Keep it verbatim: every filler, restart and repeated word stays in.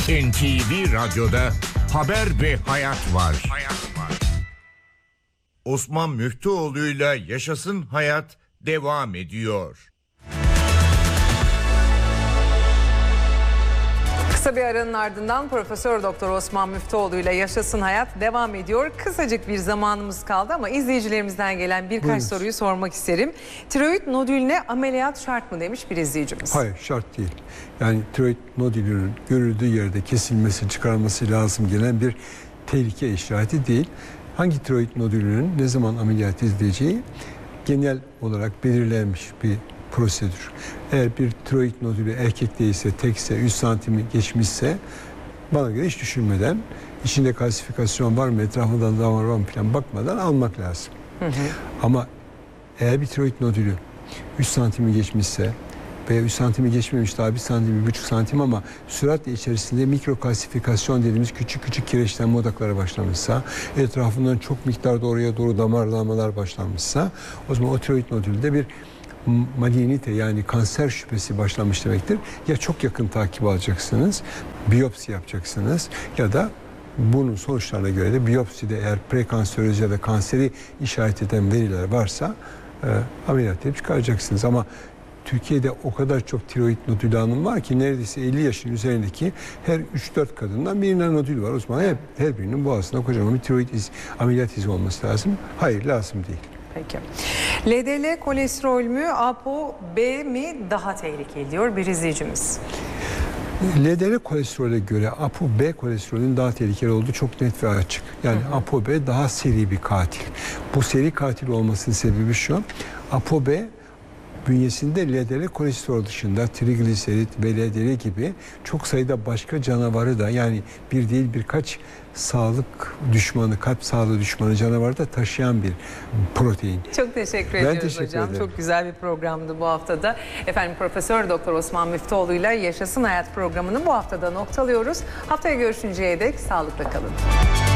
N T V Radyo'da Haber ve Hayat var. Hayat var. Osman Müftüoğlu'yla Yaşasın Hayat devam ediyor. Kısa bir aranın ardından Profesör Doktor Osman Müftüoğlu ile Yaşasın Hayat devam ediyor. Kısacık bir zamanımız kaldı ama izleyicilerimizden gelen birkaç Buyurun. soruyu sormak isterim. Tiroid nodülüne ameliyat şart mı demiş bir izleyicimiz. Hayır, şart değil. Yani tiroid nodülünün görüldüğü yerde kesilmesi, çıkarılması lazım gelen bir tehlike işareti değil. Hangi tiroid nodülünün ne zaman ameliyat edileceği genel olarak belirlenmiş bir prosedür. Eğer bir tiroid nodülü erkek değilse, tekse, üç santimi geçmişse bana göre hiç düşünmeden, içinde kalsifikasyon var mı, etrafında damar var mı falan bakmadan almak lazım. Hı hı. Ama eğer bir tiroid nodülü üç santimi geçmişse veya üç santimi geçmemiş, daha bir santim, bir buçuk santim ama süratle içerisinde mikrokalsifikasyon dediğimiz küçük küçük kireçlenme odakları başlamışsa, etrafından çok miktarda oraya doğru damarlamalar başlamışsa, o zaman o tiroid nodülde bir malignite yani kanser şüphesi başlamış demektir. Ya çok yakın takip alacaksınız, biyopsi yapacaksınız ya da bunun sonuçlarına göre de biyopside eğer prekanseröz ya da kanseri işaret eden veriler varsa e, ameliyat edip çıkaracaksınız. Ama Türkiye'de o kadar çok tiroid nodülü hanım var ki neredeyse elli yaşın üzerindeki her üç dört kadından birine nodül var. O zaman her, her birinin boğazında kocaman bir tiroid iz, ameliyat izi olması lazım. Hayır, lazım değil. Peki. L D L kolesterol mü, ApoB mi daha tehlikeli diyor bir izleyicimiz. L D L kolesterole göre ApoB kolesterolün daha tehlikeli olduğu çok net ve açık. Yani hı hı. ApoB daha seri bir katil. Bu seri katil olmasının sebebi şu. ApoB bünyesinde L D L kolesterol dışında trigliserit ve L D L gibi çok sayıda başka canavarı da, yani bir değil birkaç sağlık düşmanı, kalp sağlığı düşmanı canavarı da taşıyan bir protein. Çok teşekkür ben ediyoruz teşekkür hocam. ederim. Çok güzel bir programdı bu haftada. Efendim Profesör Doktor Osman Müftüoğlu ile Yaşasın Hayat programını bu haftada noktalıyoruz. Haftaya görüşünceye dek sağlıkla kalın.